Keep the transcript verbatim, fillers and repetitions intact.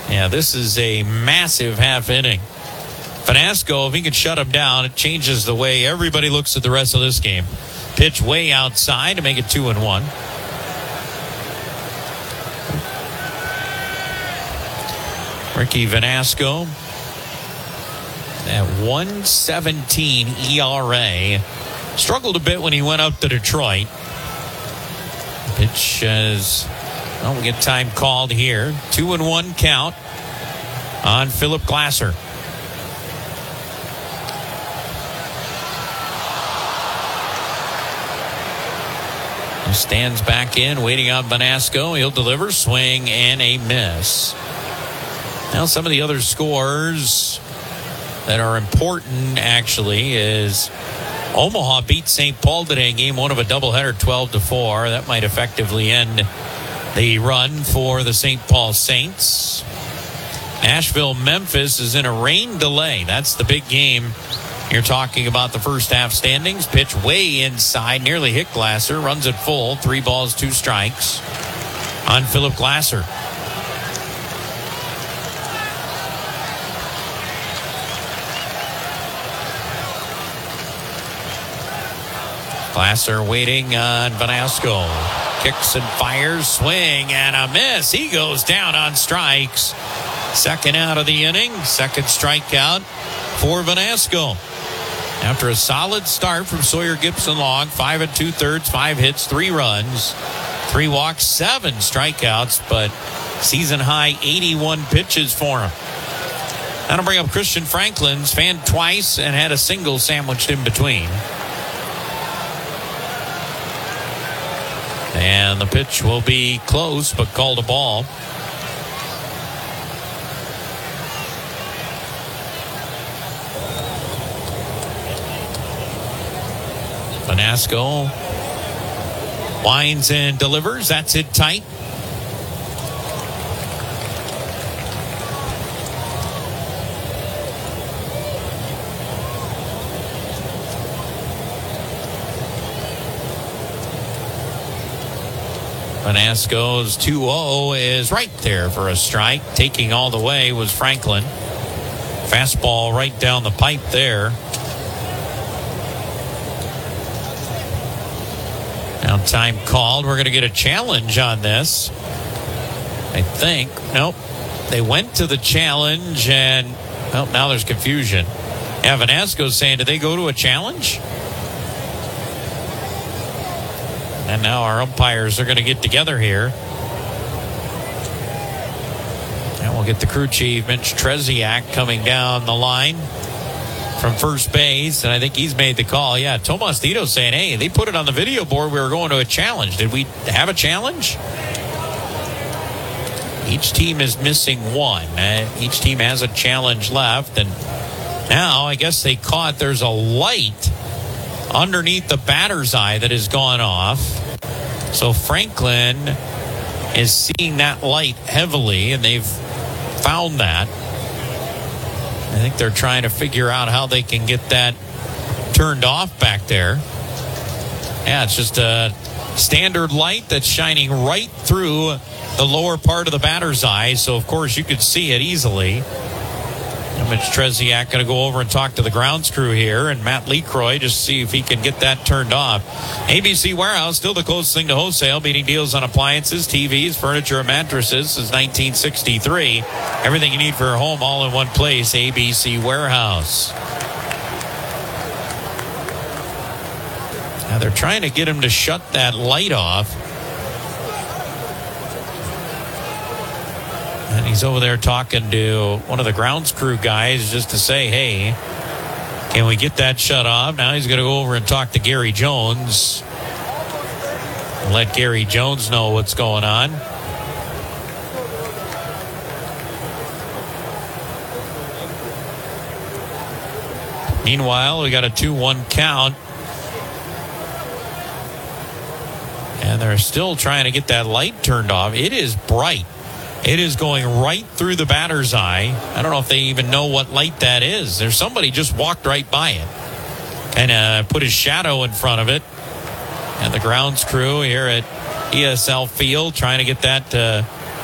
Yeah, this is a massive half inning. Vanasco, if he can shut him down, it changes the way everybody looks at the rest of this game. Pitch way outside to make it two and one. Ricky Vanasco at one seventeen E R A. Struggled a bit when he went up to Detroit. Pitch is, well, we get time called here. Two and one count on Philip Glasser. He stands back in, waiting on Vanasco. He'll deliver, swing, and a miss. Now some of the other scores that are important, actually, is Omaha beat Saint Paul today in game one of a doubleheader, twelve to four. That might effectively end the run for the Saint Paul Saints. Nashville-Memphis is in a rain delay. That's the big game. You're talking about the first half standings. Pitch way inside, nearly hit Glasser. Runs it full. Three balls, two strikes on Philip Glasser. Glasser waiting on Vanasco. Kicks and fires, swing and a miss. He goes down on strikes. Second out of the inning, second strikeout for Vanasco. After a solid start from Sawyer Gipson-Long, five and two-thirds, five hits, three runs, three walks, seven strikeouts, but season-high eighty-one pitches for him. That'll bring up Christian Franklin's fanned twice and had a single sandwiched in between. And the pitch will be close, but called a ball. Vanasco winds and delivers. That's it tight. Vanasco's two oh is right there for a strike. Taking all the way was Franklin. Fastball right down the pipe there. Now time called. We're going to get a challenge on this, I think. Nope. They went to the challenge and, well, now there's confusion. Yeah, Vanasco's saying, did they go to a challenge? And now our umpires are going to get together here. And we'll get the crew chief, Mitch Trzeziak, coming down the line from first base. And I think he's made the call. Yeah, Tomas Dito saying, hey, they put it on the video board. We were going to a challenge. Did we have a challenge? Each team is missing one. Uh, each team has a challenge left. And now I guess they caught there's a light underneath the batter's eye that has gone off. So Franklin is seeing that light heavily, and they've found that. I think they're trying to figure out how they can get that turned off back there. Yeah, it's just a standard light that's shining right through the lower part of the batter's eye. So, of course, you could see it easily. Mitch Trzeziak going to go over and talk to the grounds crew here, and Matt Lecroy just see if he can get that turned off. A B C Warehouse, still the closest thing to wholesale, beating deals on appliances, T Vs, furniture, and mattresses since nineteen sixty-three. Everything you need for a home all in one place, A B C Warehouse. Now they're trying to get him to shut that light off. And he's over there talking to one of the grounds crew guys just to say, hey, can we get that shut off? Now he's going to go over and talk to Gary Jones. And let Gary Jones know what's going on. Meanwhile, we got a two one count. And they're still trying to get that light turned off. It is bright. It is going right through the batter's eye. I don't know if they even know what light that is. There's somebody just walked right by it and uh, put his shadow in front of it. And the grounds crew here at E S L Field trying to get that uh,